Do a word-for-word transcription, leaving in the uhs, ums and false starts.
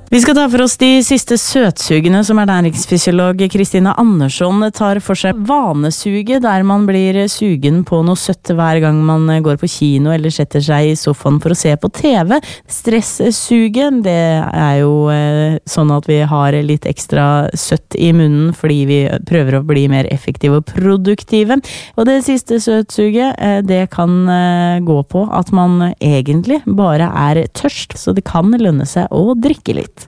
Vi skal ta for oss de siste søtsugene som ernæringsfysiolog Kristina Andersson tar for seg. Vanesuget, der man blir sugen på noe søtt hver gang man går på kino eller setter seg i sofaen for å se på T V. Stressuget, det er jo eh, sånn at vi har litt ekstra søtt i munnen fordi vi prøver å bli mer effektive og produktive. Og det siste søtsuget, eh, det kan eh, gå på at man egentlig bare er tørst, så det kan lønne seg å drikke litt.